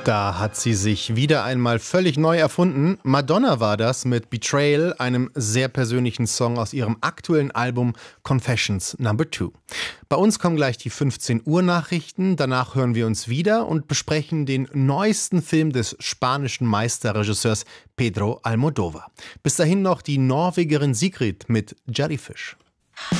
Da hat sie sich wieder einmal völlig neu erfunden. Madonna war das mit Betrayal, einem sehr persönlichen Song aus ihrem aktuellen Album Confessions No. 2. Bei uns kommen gleich die 15 Uhr Nachrichten. Danach hören wir uns wieder und besprechen den neuesten Film des spanischen Meisterregisseurs Pedro Almodóvar. Bis dahin noch die Norwegerin Sigrid mit Jellyfish.